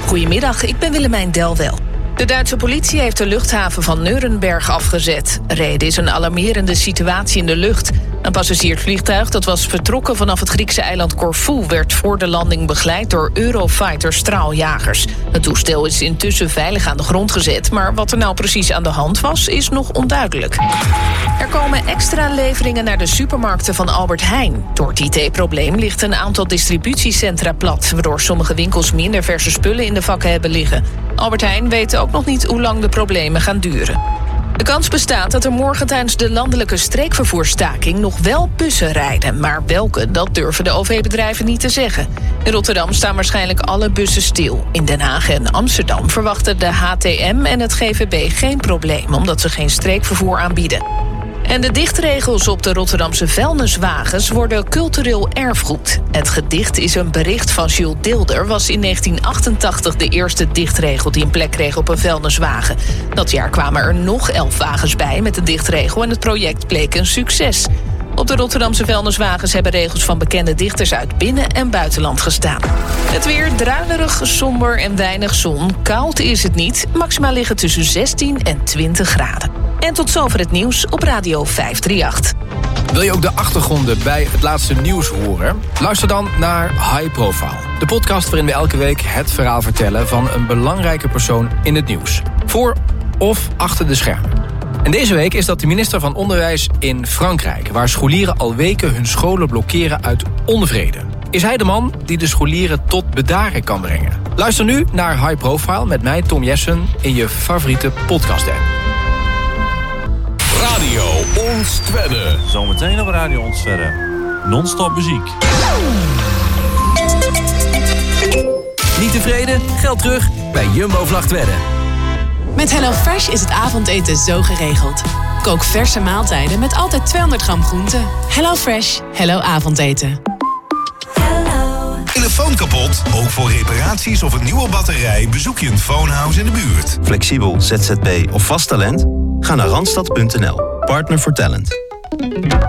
Goedemiddag, ik ben Willemijn Delwel. De Duitse politie heeft de luchthaven van Nuremberg afgezet. Reden is een alarmerende situatie in de lucht. Een passagiersvliegtuig dat was vertrokken vanaf het Griekse eiland Corfu werd voor de landing begeleid door Eurofighter straaljagers. Het toestel is intussen veilig aan de grond gezet, maar wat er nou precies aan de hand was, is nog onduidelijk. Er komen extra leveringen naar de supermarkten van Albert Heijn. Door het IT-probleem ligt een aantal distributiecentra plat, waardoor sommige winkels minder verse spullen in de vakken hebben liggen. Albert Heijn weet ook nog niet hoe lang de problemen gaan duren. De kans bestaat dat er morgen tijdens de landelijke streekvervoerstaking nog wel bussen rijden. Maar welke, dat durven de OV-bedrijven niet te zeggen. In Rotterdam staan waarschijnlijk alle bussen stil. In Den Haag en Amsterdam verwachten de HTM en het GVB geen probleem, omdat ze geen streekvervoer aanbieden. En de dichtregels op de Rotterdamse vuilniswagens worden cultureel erfgoed. Het gedicht is een bericht van Jules Deelder, was in 1988 de eerste dichtregel die een plek kreeg op een vuilniswagen. Dat jaar kwamen er nog 11 wagens bij met de dichtregel en het project bleek een succes. Op de Rotterdamse vuilniswagens hebben regels van bekende dichters uit binnen- en buitenland gestaan. Het weer druilerig, somber en weinig zon. Koud is het niet. Maxima liggen tussen 16 en 20 graden. En tot zover het nieuws op Radio 538. Wil je ook de achtergronden bij het laatste nieuws horen? Luister dan naar High Profile. De podcast waarin we elke week het verhaal vertellen van een belangrijke persoon in het nieuws. Voor of achter de schermen. En deze week is dat de minister van Onderwijs in Frankrijk, waar scholieren al weken hun scholen blokkeren uit onvrede. Is hij de man die de scholieren tot bedaren kan brengen? Luister nu naar High Profile met mij, Tom Jessen, in je favoriete podcast-app. Radio Ons Twente. Zometeen op Radio Ons Twente. Non-stop muziek. Niet tevreden? Geld terug bij Jumbo Vlagtwedde. Met HelloFresh is het avondeten zo geregeld. Kook verse maaltijden met altijd 200 gram groente. HelloFresh, hello avondeten. Telefoon kapot? Ook voor reparaties of een nieuwe batterij bezoek je een phonehouse in de buurt. Flexibel, ZZP of vast talent? Ga naar Randstad.nl. Partner voor Talent.